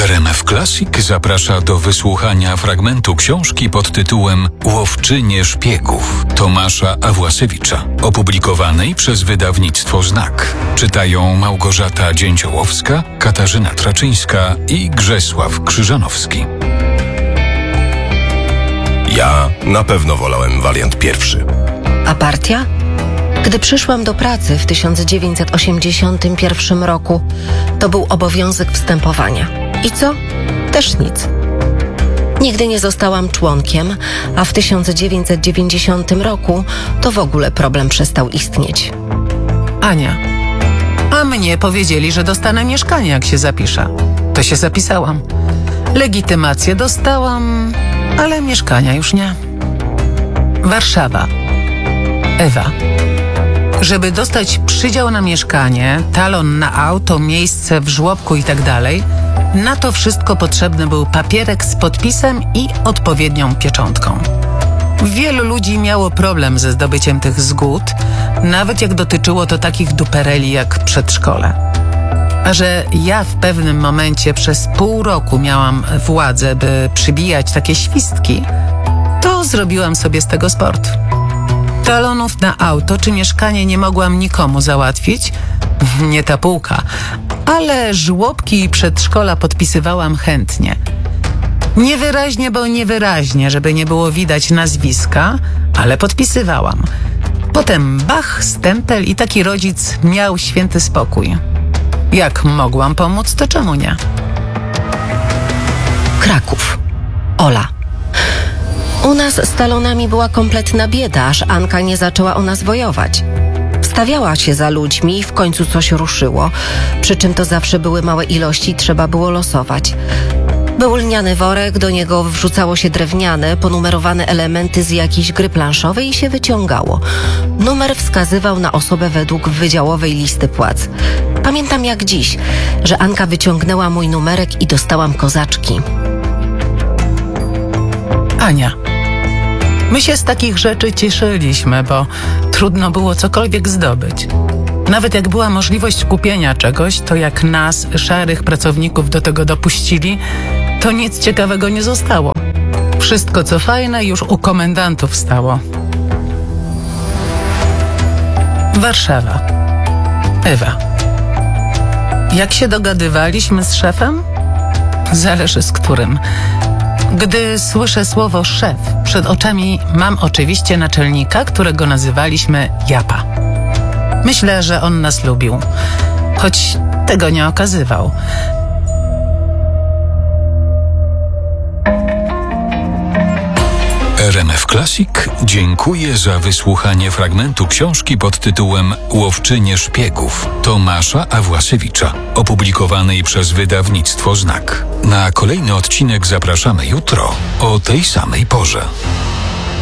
RMF Classic zaprasza do wysłuchania fragmentu książki pod tytułem Łowczynie szpiegów Tomasza Awłasewicza, opublikowanej przez wydawnictwo Znak. Czytają Małgorzata Dzięciołowska, Katarzyna Traczyńska i Grzesław Krzyżanowski. Ja na pewno wolałem wariant pierwszy. A partia? Gdy przyszłam do pracy w 1981 roku, to był obowiązek wstępowania. I co? Też nic. Nigdy nie zostałam członkiem, a w 1990 roku to w ogóle problem przestał istnieć. Ania, a mnie powiedzieli, że dostanę mieszkanie, jak się zapiszę. To się zapisałam. Legitymację dostałam, ale mieszkania już nie. Warszawa. Ewa. Żeby dostać przydział na mieszkanie, talon na auto, miejsce w żłobku i tak dalej, na to wszystko potrzebny był papierek z podpisem i odpowiednią pieczątką. Wielu ludzi miało problem ze zdobyciem tych zgód, nawet jak dotyczyło to takich dupereli jak przedszkole. A że ja w pewnym momencie przez pół roku miałam władzę, by przybijać takie świstki, to zrobiłam sobie z tego sport. Talonów na auto czy mieszkanie nie mogłam nikomu załatwić, nie ta półka, ale żłobki i przedszkola podpisywałam chętnie. Niewyraźnie, bo niewyraźnie, żeby nie było widać nazwiska, ale podpisywałam. Potem bach, stempel i taki rodzic miał święty spokój. Jak mogłam pomóc, to czemu nie? Kraków. Ola. U nas z talonami była kompletna bieda, aż Anka nie zaczęła o nas wojować. Stawiała się za ludźmi i w końcu coś ruszyło, przy czym to zawsze były małe ilości i trzeba było losować. Był lniany worek, do niego wrzucało się drewniane, ponumerowane elementy z jakiejś gry planszowej i się wyciągało. Numer wskazywał na osobę według wydziałowej listy płac. Pamiętam jak dziś, że Anka wyciągnęła mój numerek i dostałam kozaczki. Ania. My się z takich rzeczy cieszyliśmy, bo trudno było cokolwiek zdobyć. Nawet jak była możliwość kupienia czegoś, to jak nas, szarych pracowników, do tego dopuścili, to nic ciekawego nie zostało. Wszystko co fajne już u komendantów stało. Warszawa. Ewa. Jak się dogadywaliśmy z szefem? Zależy z którym. Gdy słyszę słowo szef, przed oczami mam oczywiście naczelnika, którego nazywaliśmy Japa. Myślę, że on nas lubił, choć tego nie okazywał. RMF Classic dziękuję za wysłuchanie fragmentu książki pod tytułem Łowczynie szpiegów Tomasza Awłasewicza, opublikowanej przez wydawnictwo Znak. Na kolejny odcinek zapraszamy jutro o tej samej porze.